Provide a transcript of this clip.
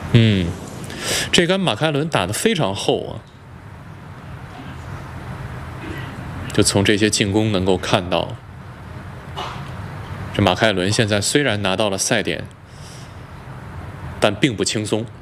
这杆马开伦打得非常厚啊，就从这些进攻能够看到，这马开伦现在虽然拿到了赛点，但并不轻松。